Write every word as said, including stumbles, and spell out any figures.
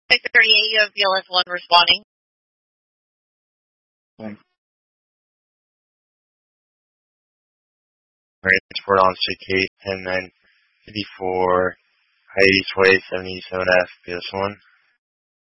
six thirty-eight, you have B L S one responding. Thanks. Alright, support officer Kate, ten nine fifty-four, I eighty twenty seventy-seven F, B L S one.